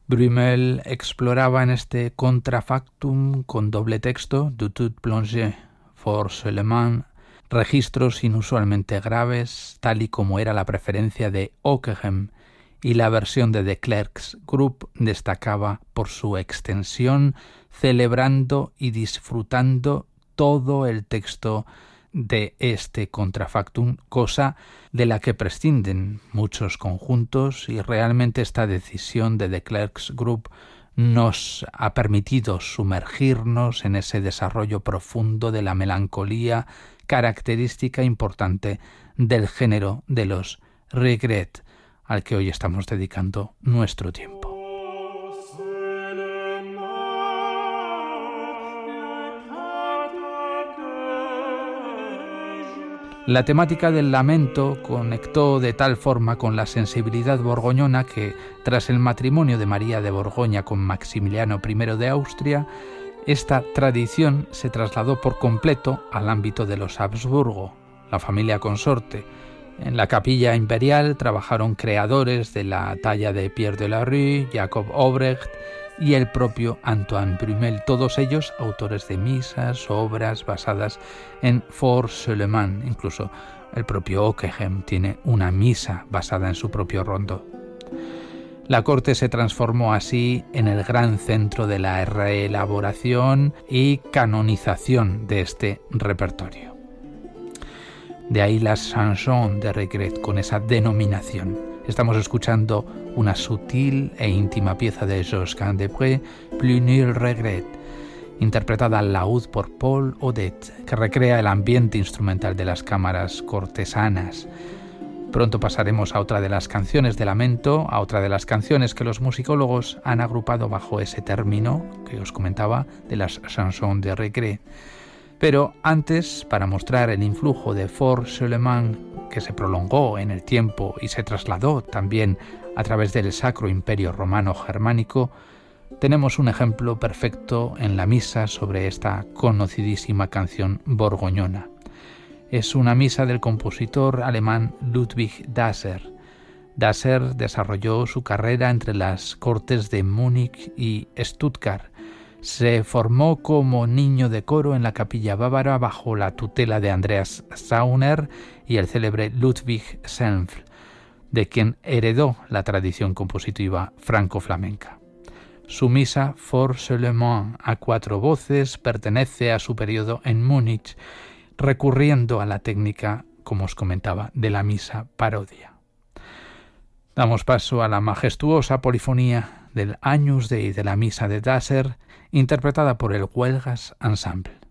Brumel exploraba en este contrafactum con doble texto, du tout plongé for seulement, registros inusualmente graves, tal y como era la preferencia de Ockeghem, y la versión de The Clerks Group destacaba por su extensión, celebrando y disfrutando todo el texto de este contrafactum, cosa de la que prescinden muchos conjuntos, y realmente esta decisión de The Clerks Group nos ha permitido sumergirnos en ese desarrollo profundo de la melancolía, característica importante del género de los regret, al que hoy estamos dedicando nuestro tiempo. La temática del lamento conectó de tal forma con la sensibilidad borgoñona que, tras el matrimonio de María de Borgoña con Maximiliano I de Austria, esta tradición se trasladó por completo al ámbito de los Habsburgo, la familia consorte. En la capilla imperial trabajaron creadores de la talla de Pierre de la Rue, Jacob Obrecht y el propio Antoine Brumel, todos ellos autores de misas, obras basadas en For seulement. Incluso el propio Ockeghem tiene una misa basada en su propio rondo. La corte se transformó así en el gran centro de la reelaboración y canonización de este repertorio. De ahí las chansons de regret con esa denominación. Estamos escuchando una sutil e íntima pieza de Josquin des Près, Plus nul regret, interpretada al laúd por Paul Odette, que recrea el ambiente instrumental de las cámaras cortesanas. Pronto pasaremos a otra de las canciones de lamento, a otra de las canciones que los musicólogos han agrupado bajo ese término que os comentaba de las chansons de regret. Pero antes, para mostrar el influjo de For seulement, que se prolongó en el tiempo y se trasladó también a través del Sacro Imperio Romano Germánico, tenemos un ejemplo perfecto en la misa sobre esta conocidísima canción borgoñona. Es una misa del compositor alemán Ludwig Daser. Daser desarrolló su carrera entre las cortes de Múnich y Stuttgart. Se formó como niño de coro en la capilla bávara bajo la tutela de Andreas Sauner y el célebre Ludwig Senfl, de quien heredó la tradición compositiva franco-flamenca. Su misa For seulement a 4 voces pertenece a su periodo en Múnich, recurriendo a la técnica, como os comentaba, de la misa parodia. Damos paso a la majestuosa polifonía del Agnus Dei de la misa de Daser, interpretada por el Huelgas Ensemble.